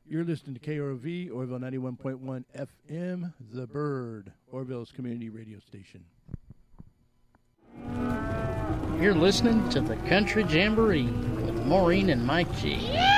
You're listening to KROV, Orville 91.1 FM, The Bird, Orville's community radio station. You're listening to the Country Jamboree with Maureen and Mike G.